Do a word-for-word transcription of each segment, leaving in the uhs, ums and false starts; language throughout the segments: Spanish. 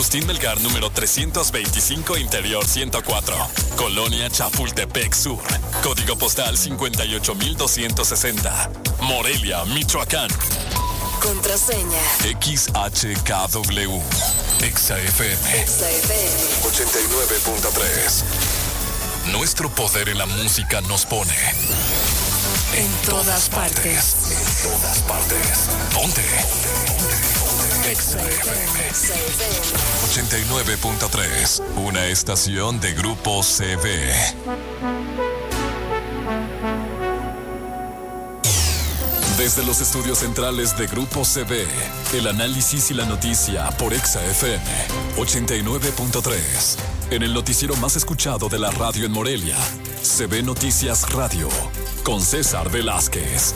Agustín Melgar, número trescientos veinticinco, Interior ciento cuatro. Colonia Chapultepec Sur. Código postal cincuenta y ocho mil doscientos sesenta. Morelia, Michoacán. Contraseña X H K W. Exa F M. Exa F M ochenta y nueve punto tres. Nuestro poder en la música nos pone en, en todas partes. partes. En todas partes. ¿Dónde? Exa F M ochenta y nueve punto tres. Una estación de Grupo C V. Desde los estudios centrales de Grupo C V, el análisis y la noticia por Exa F M ochenta y nueve punto tres. En el noticiero más escuchado de la radio en Morelia, C V Noticias Radio, con César Velázquez.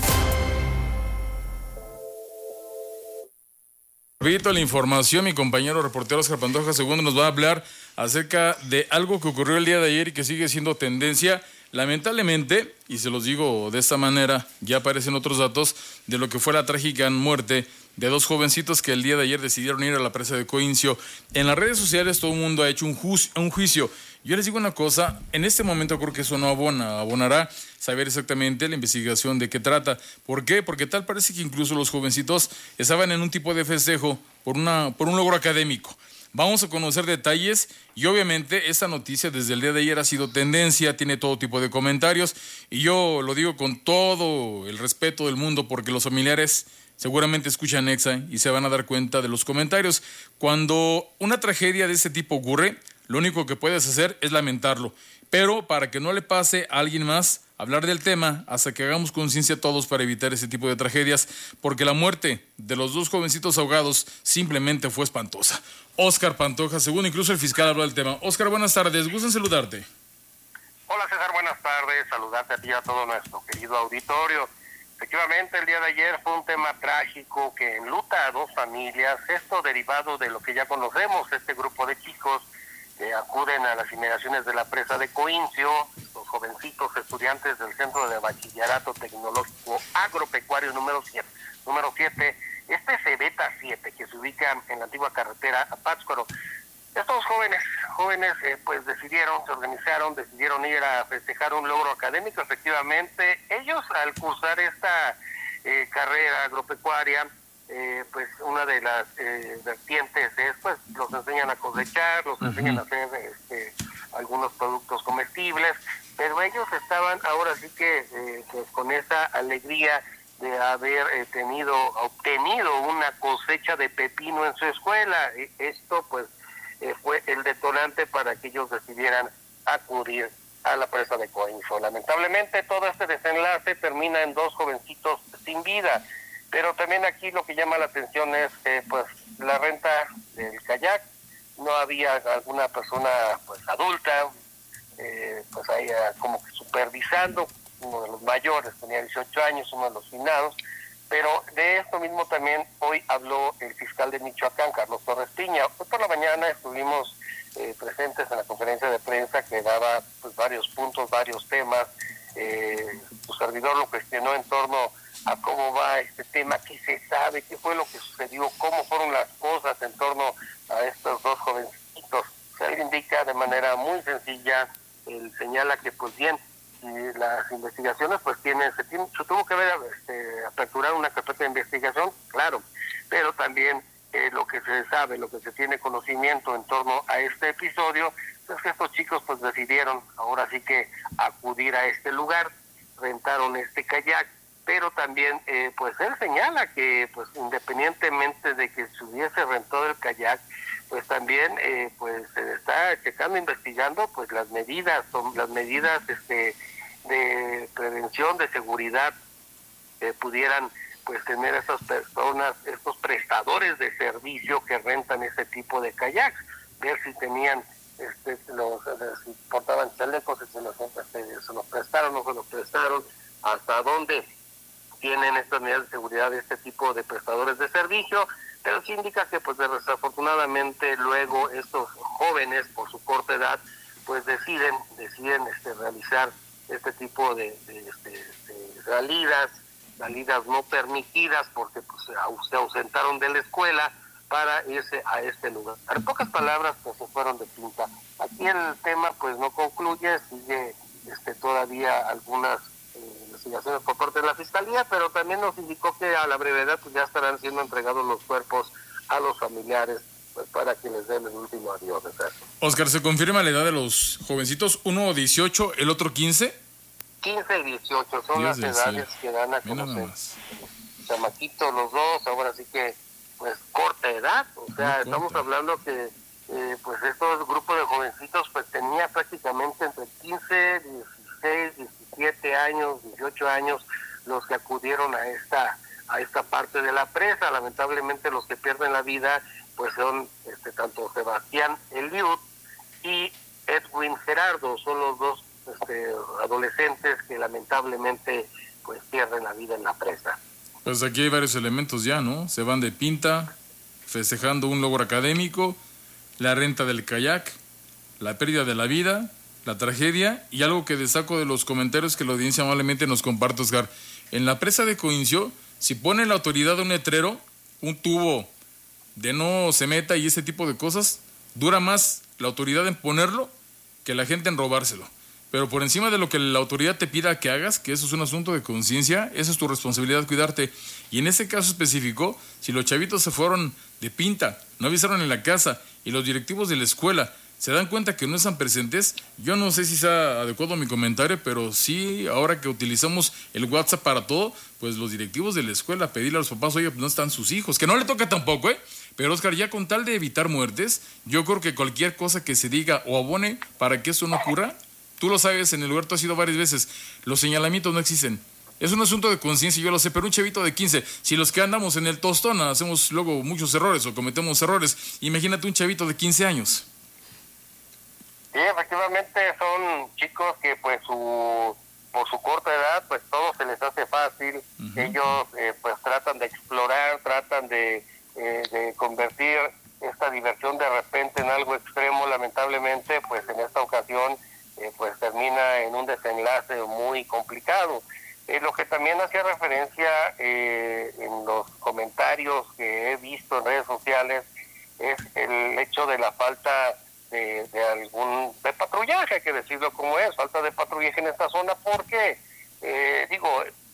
Repito la información, mi compañero reportero Oscar Pantoja segundo nos va a hablar acerca de algo que ocurrió el día de ayer y que sigue siendo tendencia. Lamentablemente, y se los digo de esta manera, ya aparecen otros datos de lo que fue la trágica muerte de dos jovencitos que el día de ayer decidieron ir a la presa de Coincio. En las redes sociales todo el mundo ha hecho un, ju- un juicio. Yo les digo una cosa, en este momento creo que eso no abona, abonará saber exactamente la investigación de qué trata. ¿Por qué? Porque tal parece que incluso los jovencitos estaban en un tipo de festejo por, una, por un logro académico. Vamos a conocer detalles y obviamente esta noticia desde el día de ayer ha sido tendencia, tiene todo tipo de comentarios y yo lo digo con todo el respeto del mundo porque los familiares seguramente escuchan Exa y se van a dar cuenta de los comentarios. Cuando una tragedia de este tipo ocurre, lo único que puedes hacer es lamentarlo, pero para que no le pase a alguien más, hablar del tema hasta que hagamos conciencia todos para evitar ese tipo de tragedias, porque la muerte de los dos jovencitos ahogados simplemente fue espantosa. Oscar Pantoja, según incluso el fiscal habló del tema. Oscar, buenas tardes, gusto en saludarte. Hola César, buenas tardes, saludarte a ti y a todo nuestro querido auditorio. Efectivamente, el día de ayer fue un tema trágico que enluta a dos familias, esto derivado de lo que ya conocemos, este grupo de chicos que acuden a las inmediaciones de la presa de Coincio, los jovencitos estudiantes del Centro de Bachillerato Tecnológico Agropecuario número siete, número siete, este es Cebeta siete, que se ubica en la antigua carretera a Pátzcuaro. Estos jóvenes, jóvenes eh, pues decidieron, se organizaron, decidieron ir a festejar un logro académico. Efectivamente, ellos al cursar esta eh, carrera agropecuaria, eh, pues una de las eh, vertientes es, pues los enseñan a cosechar, los uh-huh. enseñan a hacer este, algunos productos comestibles, pero ellos estaban ahora sí que eh, pues, con esa alegría de haber eh, tenido, obtenido una cosecha de pepino en su escuela. Esto pues eh, fue el detonante para que ellos decidieran acudir a la presa de Coincio. Lamentablemente todo este desenlace termina en dos jovencitos sin vida, pero también aquí lo que llama la atención es eh, pues la renta del kayak. No había alguna persona pues adulta, eh, pues ahí como que supervisando. Uno de los mayores tenía dieciocho años, uno de los finados, pero de esto mismo también hoy habló el fiscal de Michoacán, Carlos Torres Piña. Hoy por la mañana estuvimos eh, presentes en la conferencia de prensa que daba pues varios puntos, varios temas. Eh, su servidor lo cuestionó en torno a cómo va este tema, qué se sabe, qué fue lo que sucedió, cómo fueron las cosas en torno a estos dos jovencitos. Se indica de manera muy sencilla, él señala que pues bien, y las investigaciones pues tienen, se, tiene, se tuvo que ver, este, aperturar una carpeta de investigación, claro, pero también eh, lo que se sabe, lo que se tiene conocimiento en torno a este episodio, es que estos chicos pues decidieron ahora sí que acudir a este lugar, rentaron este kayak, pero también eh, pues él señala que pues independientemente de que se hubiese rentado el kayak, pues también eh, pues se está checando, investigando pues las medidas, son las medidas este de prevención, de seguridad que pudieran pues tener esas personas, estos prestadores de servicio que rentan ese tipo de kayaks, ver si tenían este los si portaban chalecos, si se los, este, se los prestaron, no se los prestaron, hasta dónde tienen estas medidas de seguridad de este tipo de prestadores de servicio. Pero sí indica que pues desafortunadamente luego estos jóvenes por su corta edad pues deciden deciden este realizar este tipo de, de, de, de salidas, salidas no permitidas porque pues se ausentaron de la escuela para irse a este lugar. En pocas palabras, pues se fueron de pinta. Aquí el tema pues no concluye, sigue este, todavía algunas eh, investigaciones por parte de la Fiscalía, pero también nos indicó que a la brevedad pues ya estarán siendo entregados los cuerpos a los familiares pues, para que les den el último adiós. Oscar, ¿se confirma la edad de los jovencitos? Uno dieciocho, el otro quince. quince y dieciocho son Dios las edades sí. que dan a conocer. Chamaquitos los dos, ahora sí que pues corta edad, o sea, Muy estamos corta. hablando que eh, pues estos grupos de jovencitos pues tenía prácticamente entre quince, dieciséis, diecisiete años, dieciocho años los que acudieron a esta a esta parte de la presa. Lamentablemente los que pierden la vida pues son este tanto Sebastián Eliud y Edwin Gerardo, son los dos este, adolescentes que lamentablemente pues pierden la vida en la presa. Pues aquí hay varios elementos ya, ¿no? Se van de pinta, festejando un logro académico, la renta del kayak, la pérdida de la vida, la tragedia, y algo que destaco de los comentarios que la audiencia amablemente nos comparte, Oscar. En la presa de Coincio, si pone la autoridad un letrero, un tubo de no se meta y ese tipo de cosas, dura más la autoridad en ponerlo que la gente en robárselo. Pero por encima de lo que la autoridad te pida que hagas, que eso es un asunto de conciencia, esa es tu responsabilidad cuidarte. Y en ese caso específico, si los chavitos se fueron de pinta, no avisaron en la casa y los directivos de la escuela se dan cuenta que no están presentes, yo no sé si sea adecuado mi comentario, pero sí, ahora que utilizamos el WhatsApp para todo, pues los directivos de la escuela pedirle a los papás, oye, pues no están sus hijos, que no le toca tampoco, ¿eh? Pero Oscar, ya con tal de evitar muertes, yo creo que cualquier cosa que se diga o abone para que eso no ocurra, tú lo sabes, en el lugar tú has ido varias veces, los señalamientos no existen. Es un asunto de conciencia, yo lo sé, pero un chavito de quince, si los que andamos en el tostón hacemos luego muchos errores o cometemos errores, imagínate un chavito de quince años. Sí, efectivamente son chicos que pues su por su corta edad pues todo se les hace fácil. Uh-huh. Ellos eh, pues tratan de explorar, tratan de, eh, de convertir esta diversión de repente en algo extremo. Lamentablemente pues en esta ocasión eh, pues termina en un desenlace muy complicado. Eh, lo que también hacía referencia eh, en los comentarios que he visto en redes sociales es el hecho de la falta De, de algún de patrullaje, hay que decirlo como es, falta de patrullaje en esta zona, porque eh, digo,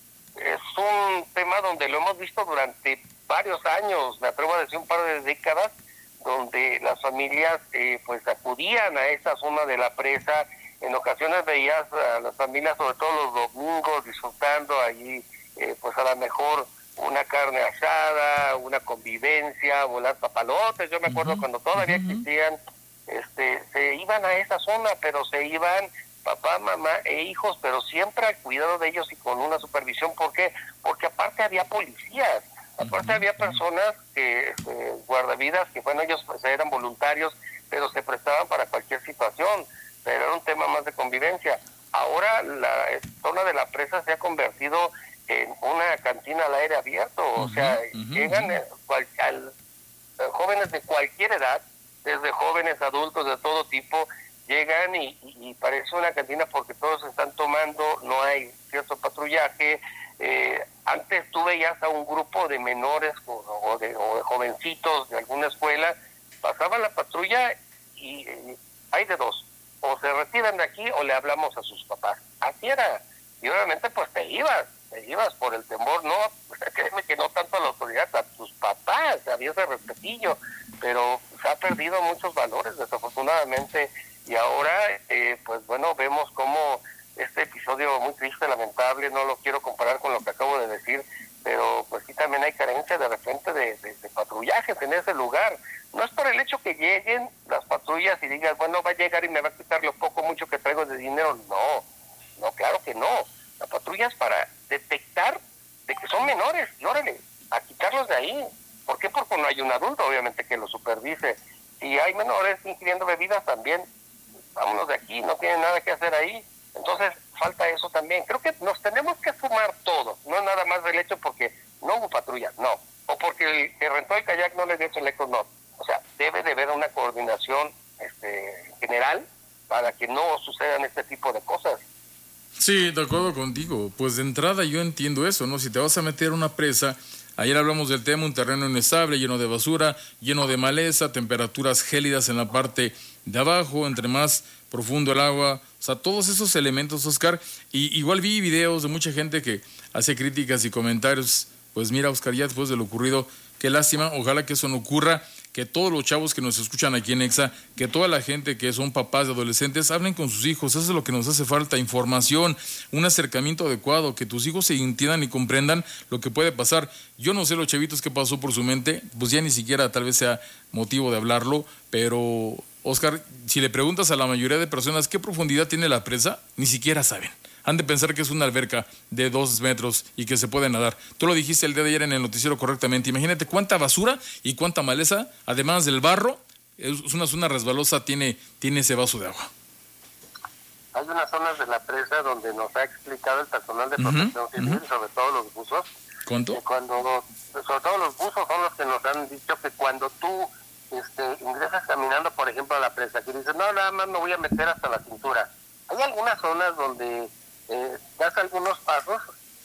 es un tema donde lo hemos visto durante varios años, me atrevo a decir un par de décadas, donde las familias eh, pues acudían a esta zona de la presa. En ocasiones veías a las familias, sobre todo los domingos, disfrutando allí eh, pues a lo mejor una carne asada, una convivencia, volar papalotes. Yo me acuerdo uh-huh. cuando todavía uh-huh. existían Este, se iban a esa zona, pero se iban papá, mamá e hijos, pero siempre al cuidado de ellos y con una supervisión. ¿Por qué? Porque aparte había policías, aparte había personas que, eh, guardavidas, que bueno, ellos pues eran voluntarios, pero se prestaban para cualquier situación, pero era un tema más de convivencia. Ahora la zona de la presa se ha convertido en una cantina al aire abierto, o uh-huh, sea, uh-huh, llegan uh-huh. cual, al, jóvenes de cualquier edad, desde jóvenes, adultos, de todo tipo, llegan y, y, y parece una cantina porque todos están tomando, no hay cierto patrullaje. Eh, antes tú veías a un grupo de menores o, o, de, o de jovencitos de alguna escuela, pasaba la patrulla y, y hay de dos, o se retiran de aquí o le hablamos a sus papás. Así era, y obviamente pues te ibas, te ibas por el temor, no, créeme que no tanto a la autoridad, a tus papás, había ese respetillo, pero se ha perdido muchos valores desafortunadamente, y ahora eh, pues bueno, vemos como este episodio muy triste, lamentable, no lo quiero comparar con lo que acabo de decir, pero pues sí también hay carencia de repente de, de, de patrullajes en ese lugar. No es por el hecho que lleguen las patrullas y digan, bueno, va a llegar y me va a quitar lo poco mucho que traigo de dinero, no, no, claro que no. La patrulla es para detectar de que son menores y órale, a quitarlos de ahí. ¿Por qué? Porque no hay un adulto, obviamente, que lo supervise. Si hay menores ingiriendo bebidas también, vámonos de aquí, no tienen nada que hacer ahí. Entonces, falta eso también. Creo que nos tenemos que sumar todos, no nada más del hecho porque no hubo patrulla, no. O porque el que rentó el kayak no le dio chalecos, no. O sea, debe de haber una coordinación este, general para que no sucedan este tipo de cosas. Sí, de acuerdo contigo. Pues de entrada yo entiendo eso, ¿no? Si te vas a meter a una presa, Ayer hablamos del tema, un terreno inestable, lleno de basura, lleno de maleza, temperaturas gélidas en la parte de abajo, entre más profundo el agua, o sea, todos esos elementos, Oscar. Y igual vi videos de mucha gente que hace críticas y comentarios. Pues mira, Oscar, ya después de lo ocurrido, qué lástima, ojalá que eso no ocurra, que todos los chavos que nos escuchan aquí en Exa, que toda la gente que son papás de adolescentes hablen con sus hijos. Eso es lo que nos hace falta, información, un acercamiento adecuado, que tus hijos se entiendan y comprendan lo que puede pasar. Yo no sé los chavitos qué pasó por su mente, pues ya ni siquiera tal vez sea motivo de hablarlo, pero Oscar, si le preguntas a la mayoría de personas qué profundidad tiene la presa, ni siquiera saben. Han de pensar que es una alberca de dos metros y que se puede nadar. Tú lo dijiste el día de ayer en el noticiero correctamente. Imagínate cuánta basura y cuánta maleza, además del barro, es una zona resbalosa, tiene, tiene ese vaso de agua. Hay unas zonas de la presa donde nos ha explicado el personal de protección uh-huh, civil, uh-huh. sobre todo los buzos. ¿Cuánto? Que cuando, sobre todo los buzos son los que nos han dicho que cuando tú este, ingresas caminando, por ejemplo, a la presa, que dices, no, nada más me voy a meter hasta la cintura. Hay algunas zonas donde Eh, das algunos pasos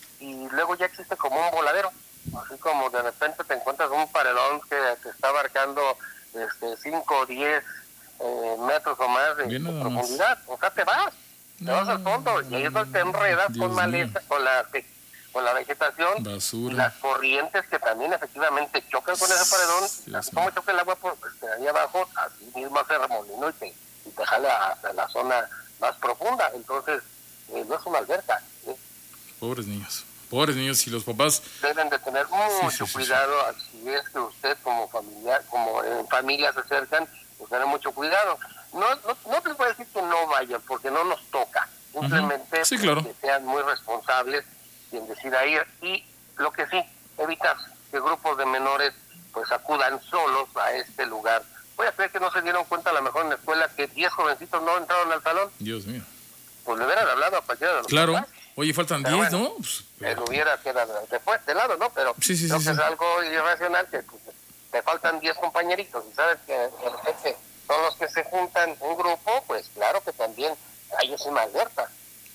y luego ya existe como un voladero, así como de repente te encuentras un paredón que te está abarcando este cinco o diez eh, metros o más de, de profundidad, o sea, te vas, no, te vas al fondo y ahí es donde te enredas Dios con maleza, con la, con la vegetación, basura, y las corrientes que también efectivamente chocan con ese paredón, así como choca el agua por este, ahí abajo, así mismo hace remolino y te, y te jala hasta la zona más profunda. Entonces Eh, no es una alberca. ¿eh? Pobres niños, pobres niños, y los papás deben de tener mucho sí, sí, sí, cuidado, sí. Si es que usted como familiar, como en familia se acercan, pues tener mucho cuidado. No, no, no les voy a decir que no vayan, porque no nos toca, simplemente uh-huh. sí, claro. que sean muy responsables quien decida ir, y lo que sí, evitar que grupos de menores pues acudan solos a este lugar. Voy a creer que no se dieron cuenta a lo mejor en la escuela que diez jovencitos no entraron al salón. Dios mío. Pues le hubieran hablado a cualquiera de los Claro, papás. Oye, faltan diez, bueno, ¿no? Pues, él hubiera quedado después de lado, ¿no? Pero sí, sí, creo sí, que sí. es algo irracional que pues, te faltan diez compañeritos y sabes que de repente son los que se juntan un grupo, pues claro que también hay una alerta.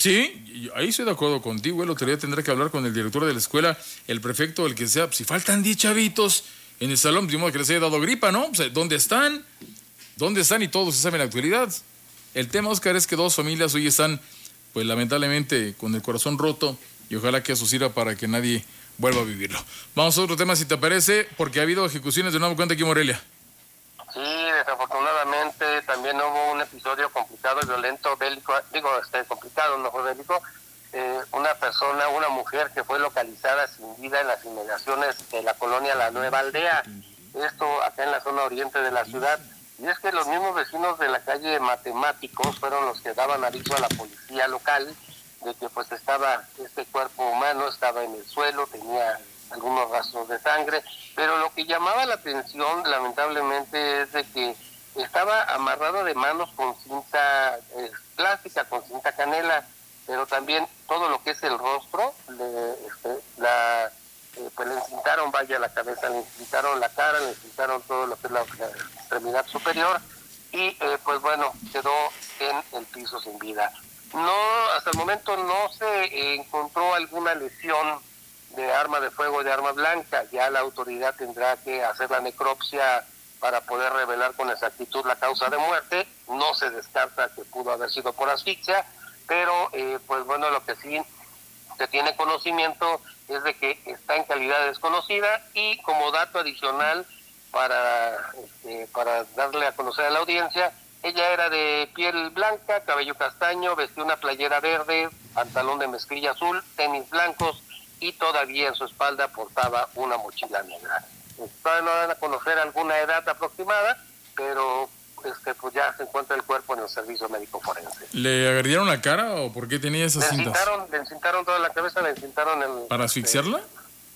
Sí, ahí estoy de acuerdo contigo. El otro día tendré que hablar con el director de la escuela, el prefecto, el que sea. Pues, si faltan diez chavitos en el salón, de modo que les haya dado gripa, ¿no? Pues, ¿dónde están? ¿Dónde están? Y todos se saben la actualidad. El tema, Oscar, es que dos familias hoy están, pues lamentablemente, con el corazón roto, y ojalá que eso sirva para que nadie vuelva a vivirlo. Vamos a otro tema, si te parece, porque ha habido ejecuciones de nuevo cuenta aquí en Morelia. Sí, desafortunadamente también hubo un episodio complicado y violento, bélico, digo, este, complicado, no fue bélico. Eh, una persona, una mujer que fue localizada sin vida en las inmediaciones de la colonia La Nueva Aldea, esto acá en la zona oriente de la ciudad. Y es que los mismos vecinos de la calle Matemáticos fueron los que daban aviso a la policía local de que pues estaba este cuerpo humano, estaba en el suelo, tenía algunos rastros de sangre, pero lo que llamaba la atención lamentablemente es de que estaba amarrado de manos con cinta eh, plástica, con cinta canela, pero también todo lo que es el rostro, le, este, la... Eh, pues le encintaron, vaya, la cabeza, le encintaron la cara, le encintaron todo lo que es la, la extremidad superior y eh, pues bueno, quedó en el piso sin vida. No, hasta el momento no se eh, encontró alguna lesión de arma de fuego, de arma blanca. Ya la autoridad tendrá que hacer la necropsia para poder revelar con exactitud la causa de muerte. No se descarta que pudo haber sido por asfixia, pero eh, pues bueno, lo que sí se tiene conocimiento es de que está en calidad desconocida. Y como dato adicional para este, para darle a conocer a la audiencia, ella era de piel blanca, cabello castaño, vestía una playera verde, pantalón de mezclilla azul, tenis blancos y todavía en su espalda portaba una mochila negra. Todavía no van a conocer alguna edad aproximada, pero este, pues ya se encuentra el cuerpo en el servicio médico forense. ¿Le agredieron la cara o por qué tenía esas le cintas? Encintaron, le encintaron toda la cabeza, le encintaron el... ¿Para asfixiarla? Este,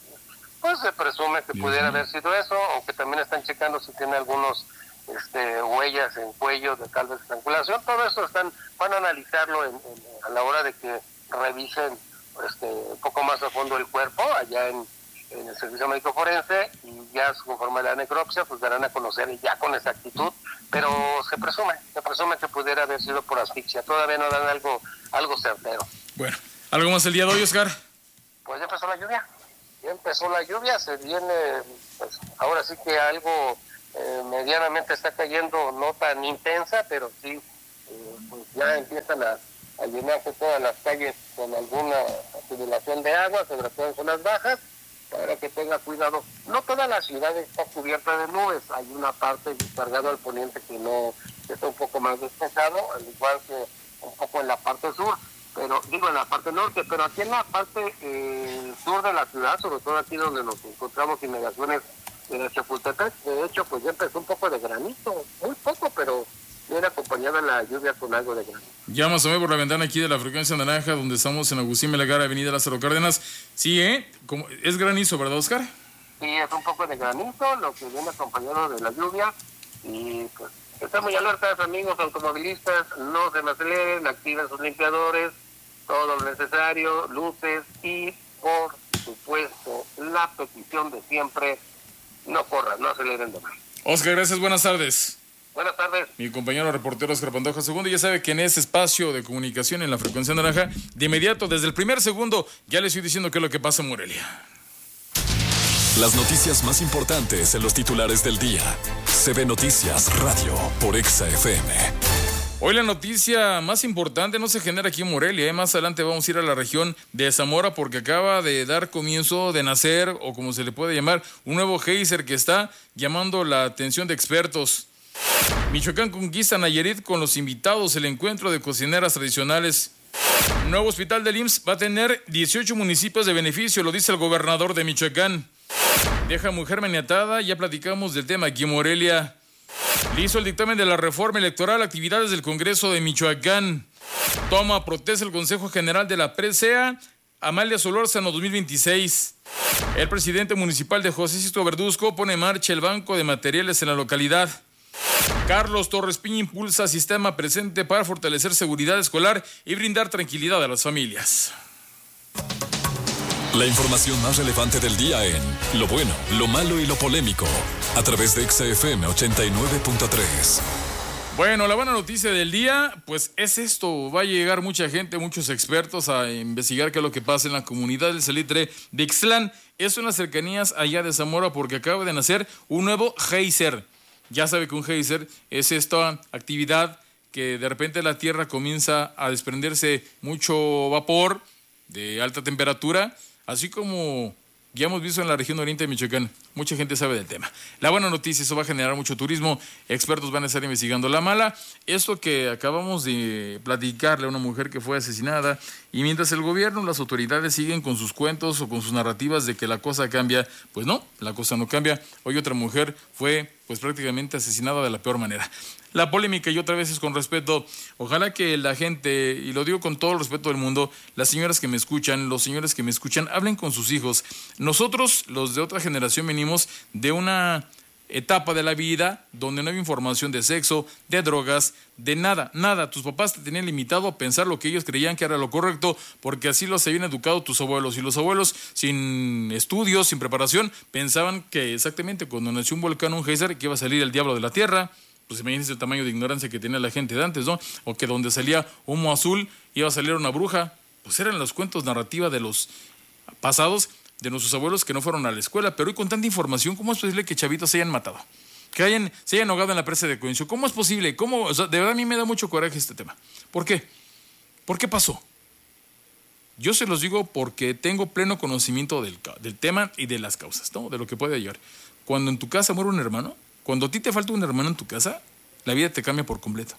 pues se presume que Dios pudiera mío. haber sido eso, aunque también están checando si tiene algunos este, huellas en cuello de tal vez estrangulación. Todo eso están van a analizarlo en, en, a la hora de que revisen este, un poco más a fondo el cuerpo allá en, en el servicio médico forense, y ya conforme a la necropsia pues darán a conocer ya con exactitud, pero se presume, se presume que pudiera haber sido por asfixia. Todavía no dan algo, algo certero. Bueno, ¿algo más el día de hoy, Oscar? Pues ya empezó la lluvia. ya empezó la lluvia, se viene, pues ahora sí que algo eh, medianamente está cayendo, no tan intensa, pero sí, eh, pues ya empiezan a, a llenarse todas las calles con alguna acumulación de agua, sobre todo en zonas bajas, para que tenga cuidado. No toda la ciudad está cubierta de nubes, hay una parte cargada al poniente que no que está un poco más despejado, al igual que un poco en la parte sur, pero digo en la parte norte, pero aquí en la parte eh, sur de la ciudad, sobre todo aquí donde nos encontramos inmediaciones de Chapultepec, de hecho pues ya empezó un poco de granito, muy poco, pero viene acompañada la lluvia con algo de granizo. Ya me asomé por la ventana aquí de la frecuencia naranja, donde estamos en Agustín Melgar, Avenida Lázaro Cárdenas. Sí, ¿eh? Como, es granizo, ¿verdad, Oscar? Sí, es un poco de granizo, lo que viene acompañado de la lluvia, y pues están muy alertas, amigos automovilistas, no se me aceleren, activen sus limpiadores, todo lo necesario, luces y, por supuesto, la petición de siempre, no corran, no aceleren de más. Oscar, gracias, buenas tardes. Buenas tardes. Mi compañero reportero Oscar Pantoja segundo, ya sabe que en ese espacio de comunicación en la frecuencia naranja, de inmediato, desde el primer segundo, ya le estoy diciendo qué es lo que pasa en Morelia. Las noticias más importantes en los titulares del día. C B Noticias Radio por Exa F M. Hoy la noticia más importante no se genera aquí en Morelia, ¿eh? Más adelante vamos a ir a la región de Zamora porque acaba de dar comienzo, de nacer, o como se le puede llamar, un nuevo geyser que está llamando la atención de expertos. Michoacán conquista Nayarit con los invitados, el encuentro de cocineras tradicionales. Un nuevo hospital del I M S S va a tener dieciocho municipios de beneficio, lo dice el gobernador de Michoacán. Deja mujer maniatada, ya platicamos del tema aquí en Morelia. Le hizo el dictamen de la reforma electoral, actividades del Congreso de Michoacán. Toma protesta el Consejo General de la Presea, Amalia Solórzano dos mil veintiséis. El presidente municipal de José Sisto Verduzco pone en marcha el banco de materiales en la localidad. Carlos Torres Piña impulsa sistema presente para fortalecer seguridad escolar y brindar tranquilidad a las familias. La información más relevante del día en Lo Bueno, Lo Malo y Lo Polémico, a través de Exa F M ochenta y nueve punto tres. Bueno, la buena noticia del día, pues es esto. Va a llegar mucha gente, muchos expertos a investigar qué es lo que pasa en la comunidad del Salitre de Ixtlán. Eso en las cercanías allá de Zamora, porque acaba de nacer un nuevo geyser. Ya sabe que un geyser es esta actividad que de repente la tierra comienza a desprenderse mucho vapor de alta temperatura, así como ya hemos visto en la región oriente de Michoacán. Mucha gente sabe del tema. La buena noticia, eso va a generar mucho turismo. Expertos van a estar investigando. La mala, esto que acabamos de platicarle a una mujer que fue asesinada, y mientras el gobierno, las autoridades siguen con sus cuentos o con sus narrativas de que la cosa cambia, pues no, la cosa no cambia. Hoy otra mujer fue pues prácticamente asesinada de la peor manera. La polémica, y otra vez es con respeto, ojalá que la gente, y lo digo con todo el respeto del mundo, las señoras que me escuchan, los señores que me escuchan, hablen con sus hijos. Nosotros, los de otra generación, venimos de una etapa de la vida donde no había información de sexo, de drogas, de nada, nada. Tus papás te tenían limitado a pensar lo que ellos creían que era lo correcto, porque así los habían educado tus abuelos. Y los abuelos, sin estudios, sin preparación, pensaban que exactamente cuando nació un volcán, un geyser, que iba a salir el diablo de la tierra. Pues imagínense el tamaño de ignorancia que tenía la gente de antes, ¿no? O que donde salía humo azul iba a salir una bruja. Pues eran los cuentos narrativa de los pasados, de nuestros abuelos que no fueron a la escuela. Pero hoy con tanta información, ¿cómo es posible que chavitos se hayan matado? Que hayan, se hayan ahogado en la presa de Coencio. ¿Cómo es posible? ¿Cómo? O sea, de verdad a mí me da mucho coraje este tema. ¿Por qué? ¿Por qué pasó? Yo se los digo porque tengo pleno conocimiento del, del tema y de las causas, ¿no? De lo que puede ayudar. Cuando en tu casa muere un hermano, cuando a ti te falta un hermano en tu casa, la vida te cambia por completo.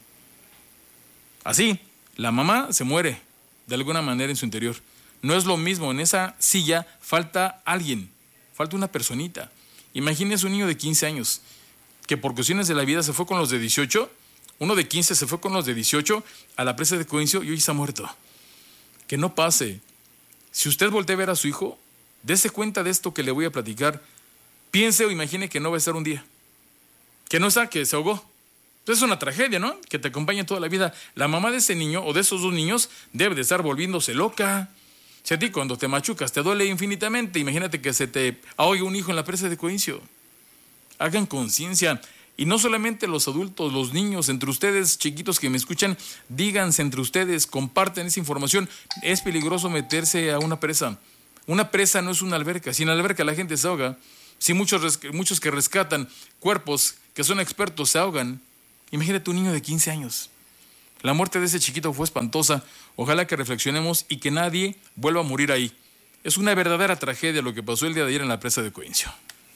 Así, la mamá se muere de alguna manera en su interior. No es lo mismo, en esa silla falta alguien, falta una personita. Imagínese un niño de quince años que por cuestiones de la vida se fue con los de dieciocho, uno de quince se fue con los de dieciocho a la presa de Coencio y hoy está muerto. Que no pase. Si usted voltea a ver a su hijo, dése cuenta de esto que le voy a platicar. Piense o imagine que no va a estar un día. Que no está, que se ahogó. Entonces es una tragedia, ¿no? Que te acompaña toda la vida. La mamá de ese niño o de esos dos niños debe de estar volviéndose loca. Si a ti cuando te machucas te duele infinitamente, imagínate que se te ahogue un hijo en la presa de Coencio. Hagan conciencia. Y no solamente los adultos, los niños, entre ustedes, chiquitos que me escuchan, díganse entre ustedes, comparten esa información. Es peligroso meterse a una presa. Una presa no es una alberca. Si en la alberca la gente se ahoga, si muchos, res- muchos que rescatan cuerpos que son expertos se ahogan, imagínate un niño de quince años. La muerte de ese chiquito fue espantosa. Ojalá que reflexionemos y que nadie vuelva a morir ahí. Es una verdadera tragedia lo que pasó el día de ayer en la presa de Coincio.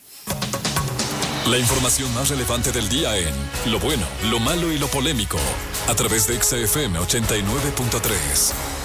La información más relevante del día en Lo Bueno, Lo Malo y Lo Polémico, a través de Exa F M ochenta y nueve punto tres.